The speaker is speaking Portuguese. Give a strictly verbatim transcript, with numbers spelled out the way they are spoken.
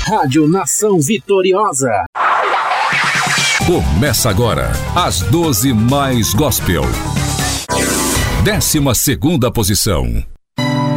Rádio Nação Vitoriosa. Começa agora, as doze mais gospel. Décima segunda posição.